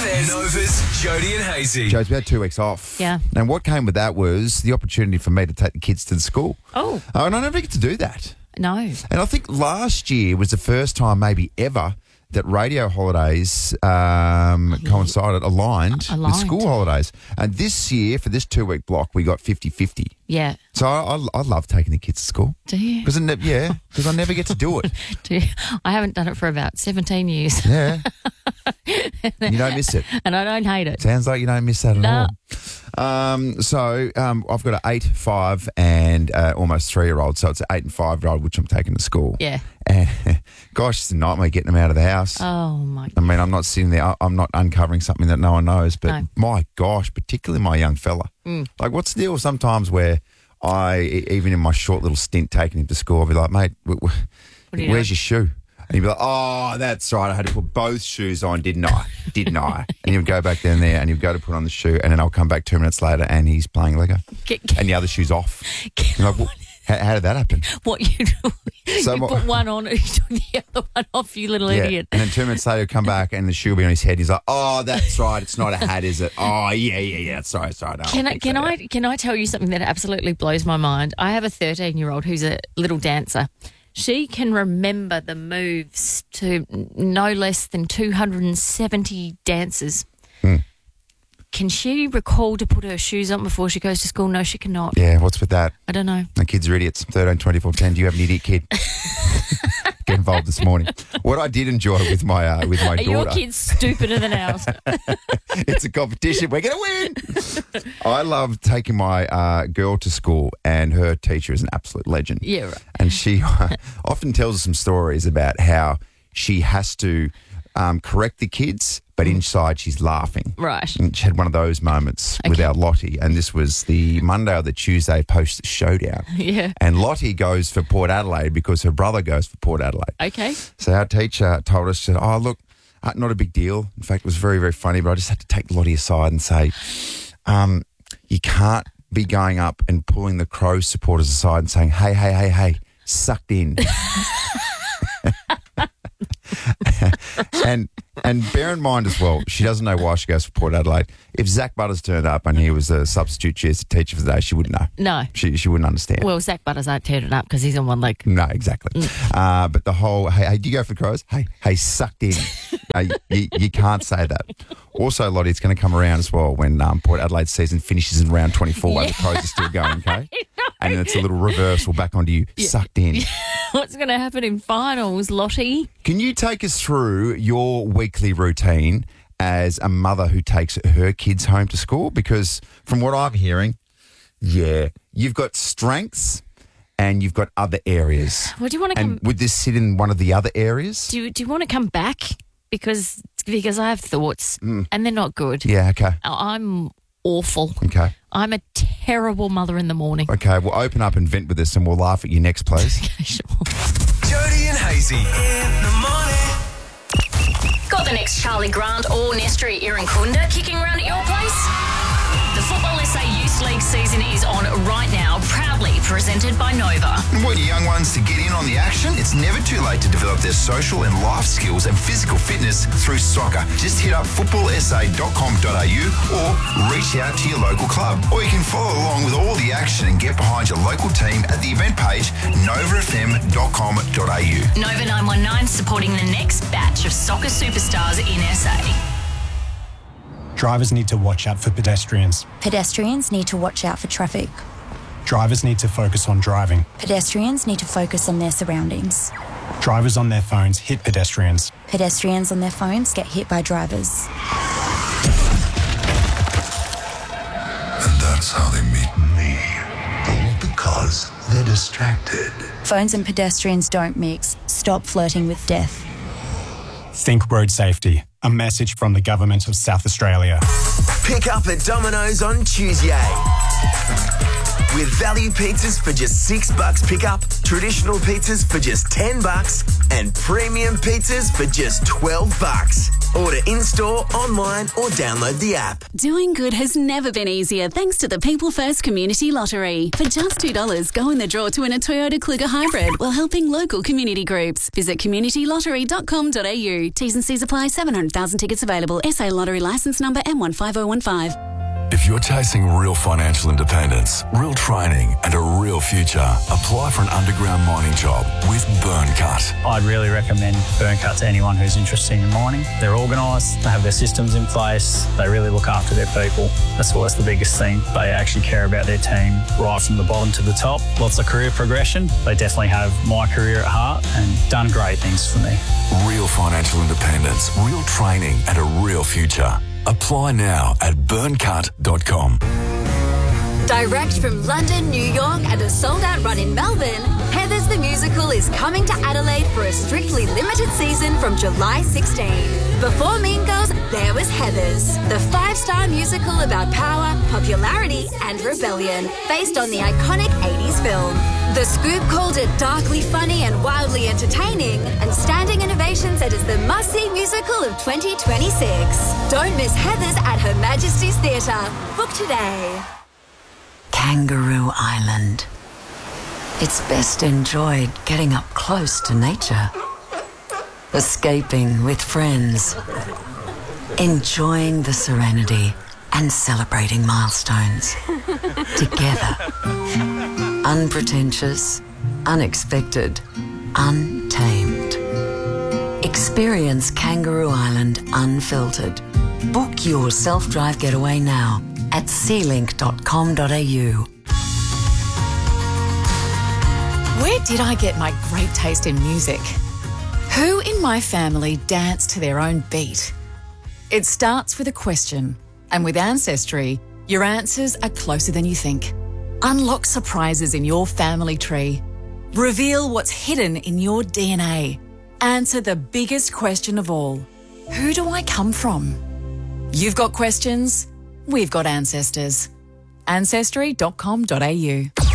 Nova's Jody and Hazy. Joe's about 2 weeks off. Yeah. And what came with that was the opportunity for me to take the kids to the school. Oh. And I never get to do that. No. And I think last year was the first time maybe ever that radio holidays coincided, aligned with school holidays. And this year, for this 2 week block, we got 50-50. Yeah. So I love taking the kids to school. Do you? Because I never get to do it. Do you? I haven't done it for about 17 years. Yeah. You don't miss it. And I don't hate it. Sounds like you don't miss that at all. So I've got an 8, 5 and almost 3-year-old. So it's an 8 and 5-year-old, which I'm taking to school. Yeah. And gosh, it's a nightmare getting them out of the house. Oh, my God. I mean, I'm not sitting there, I'm not uncovering something that no one knows, but No. my gosh, particularly my young fella. Like, what's the deal sometimes where even in my short little stint taking him to school, I'll be like, mate, where's your shoe? And he'd be like, oh, that's right. I had to put both shoes on, didn't I? And he'd go back down there and he'd go to put on the shoe, and then I'll come back 2 minutes later and he's playing Lego. And the other shoe's off. You're like, well, how did that happen? What you do? So you put one on and you took the other one off, you little idiot. And then 2 minutes later, he'll come back and the shoe will be on his head. He's like, oh, that's right. It's not a hat, is it? Oh, yeah. Sorry. No, Can I tell you something that absolutely blows my mind? I have a 13-year-old who's a little dancer. She can remember the moves to no less than 270 dances. Can she recall to put her shoes on before she goes to school? No, she cannot. Yeah, what's with that? I don't know. The kids are idiots. 13, 24, 10. Do you have an idiot kid? Get involved this morning. What I did enjoy with my daughter. Are your kids stupider than ours? It's a competition. We're going to win. I love taking my girl to school, and her teacher is an absolute legend. Yeah, right. And she often tells us some stories about how she has to correct the kids, but inside she's laughing. Right. And she had one of those moments with our Lottie, and this was the Monday or the Tuesday post showdown. Yeah. And Lottie goes for Port Adelaide because her brother goes for Port Adelaide. Okay. So our teacher told us, she said, oh, look, not a big deal. In fact, it was very, very funny, but I just had to take Lottie aside and say, you can't be going up and pulling the Crows supporters aside and saying, hey, sucked in. And bear in mind as well, she doesn't know why she goes for Port Adelaide. If Zach Butters turned up and he was a substitute GCSE teacher for the day, she wouldn't know. No. She wouldn't understand. Well, Zach Butters ain't turning up because he's on one leg. No, exactly. But the whole, hey, do you go for the Crows? Hey, sucked in. You can't say that. Also, Lottie, it's going to come around as well when Port Adelaide's season finishes in round 24 while the Crows are still going, okay? And then it's a little reversal back onto you, sucked in. What's going to happen in finals, Lottie? Can you take us through your weekly routine as a mother who takes her kids home to school? Because from what I'm hearing, you've got strengths and you've got other areas. Well, do you want to come? Would this sit in one of the other areas? Do you want to come back? Because I have thoughts and they're not good. Yeah, okay. I'm awful. Okay. I'm a terrible mother in the morning. Okay, well, open up and vent with us and we'll laugh at you next, please. Okay, sure. Jody and Hazy in the morning. Got the next Charlie Grant or Nestri Irukunda kicking around at your place? The Football SA Youth League season is on right now, proudly presented by Nova. Want your young ones to get in on the action? It's never too late to develop their social and life skills and physical fitness through soccer. Just hit up footballsa.com.au or reach out to your local club. Or you can follow along with all the action and get behind your local team at the event page novafm.com.au. Nova 919 supporting the next batch of soccer superstars in SA. Drivers need to watch out for pedestrians. Pedestrians need to watch out for traffic. Drivers need to focus on driving. Pedestrians need to focus on their surroundings. Drivers on their phones hit pedestrians. Pedestrians on their phones get hit by drivers. And that's how they meet me. All because they're distracted. Phones and pedestrians don't mix. Stop flirting with death. Think road safety. A message from the Government of South Australia. Pick up at Domino's on Tuesday. With value pizzas for just $6 pickup, traditional pizzas for just $10, and premium pizzas for just $12. Order in-store, online or download the app. Doing good has never been easier thanks to the People First Community Lottery. For just $2, go in the draw to win a Toyota Kluger Hybrid while helping local community groups. Visit communitylottery.com.au. T's and C's apply. 700,000 tickets available. SA Lottery licence number M15015. If you're chasing real financial independence, real training and a real future, apply for an underground mining job with Burncut. I'd really recommend Burncut to anyone who's interested in mining. They're organised, they have their systems in place, they really look after their people. That's always the biggest thing. They actually care about their team right from the bottom to the top. Lots of career progression. They definitely have my career at heart and done great things for me. Real financial independence, real training and a real future. Apply now at burncut.com. Direct from London, New York and a sold-out run in Melbourne, Heathers the Musical is coming to Adelaide for a strictly limited season from July 16. Before Mean Girls, there was Heathers, the 5-star musical about power, popularity and rebellion, based on the iconic 80s film. The Scoop called it darkly funny and wildly entertaining, and Standing Innovation said it's the must-see musical of 2026. Don't miss Heathers at Her Majesty's Theatre. Book today. Kangaroo Island. It's best enjoyed getting up close to nature, escaping with friends, enjoying the serenity and celebrating milestones together. Unpretentious, unexpected, untamed. Experience Kangaroo Island unfiltered. Book your self-drive getaway now at sealink.com.au. Where did I get my great taste in music? Who in my family dance to their own beat? It starts with a question, and with Ancestry, your answers are closer than you think. Unlock surprises in your family tree. Reveal what's hidden in your DNA. Answer the biggest question of all. Who do I come from? You've got questions, we've got ancestors. Ancestry.com.au.